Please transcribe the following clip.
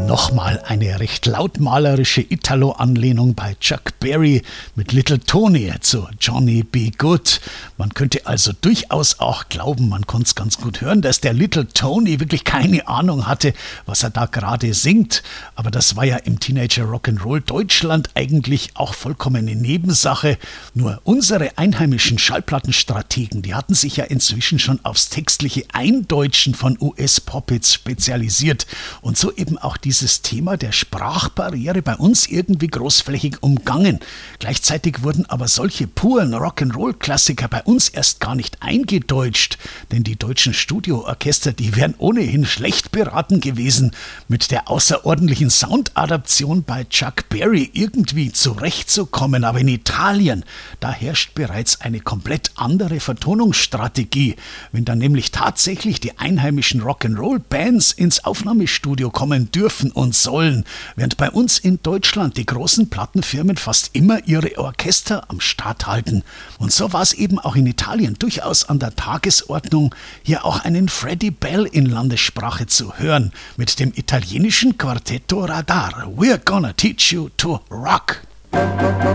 Nochmal eine recht lautmalerische Italo-Anlehnung bei Chuck Berry mit Little Tony zu Johnny B. Good. Man könnte also durchaus auch glauben, man konnte es ganz gut hören, dass der Little Tony wirklich keine Ahnung hatte, was er da gerade singt. Aber das war ja im Teenager Rock'n'Roll Deutschland eigentlich auch vollkommen eine Nebensache. Nur unsere einheimischen Schallplattenstrategen, die hatten sich ja inzwischen schon aufs textliche Eindeutschen von US-Pop-Hits spezialisiert und so eben auch dieses Thema der Sprachbarriere bei uns irgendwie großflächig umgangen. Gleichzeitig wurden aber solche puren Rock'n'Roll-Klassiker bei uns erst gar nicht eingedeutscht, denn die deutschen Studioorchester, die wären ohnehin schlecht beraten gewesen, mit der außerordentlichen Soundadaption bei Chuck Berry irgendwie zurechtzukommen. Aber in Italien, da herrscht bereits eine komplett andere Vertonungsstrategie. Wenn dann nämlich tatsächlich die einheimischen Rock'n'Roll-Bands ins Aufnahmestudio kommen dürfen und sollen, während bei uns in Deutschland die großen Plattenfirmen fast immer ihre Orchester am Start halten. Und so war es eben auch in Italien durchaus an der Tagesordnung, hier auch einen Freddie Bell in Landessprache zu hören, mit dem italienischen Quartetto Radar. We're gonna teach you to rock.